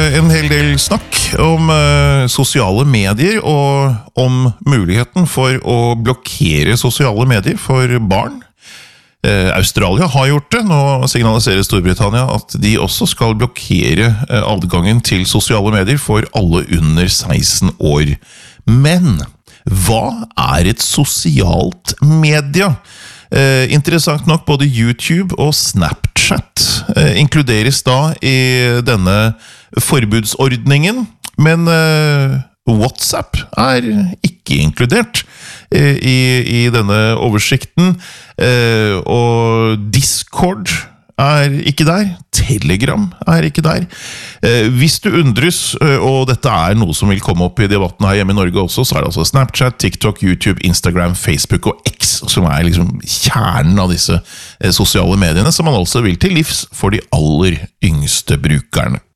En hel del snakk om sosiale medier og om muligheten for å blokkere sosiale medier for barn. Australia har gjort det, nå signaliserer Storbritannia at de også skal blokkere adgangen til sosiale medier for alle under 16 år. Men hva er et sosialt media? Interessant nok, både YouTube og Snapchat inkluderes da i denne forbudsordningen, men WhatsApp er ikke inkludert i denne oversikten, og Discord er ikke der, Telegram er ikke der. Hvis du undres, og dette er noe som vil komme opp i debatten her hjemme i Norge også, så er det altså Snapchat, TikTok, YouTube, Instagram, Facebook og X, som er liksom kjernen av disse sosiale mediene, som man altså vil til livs for de aller yngste brukerne.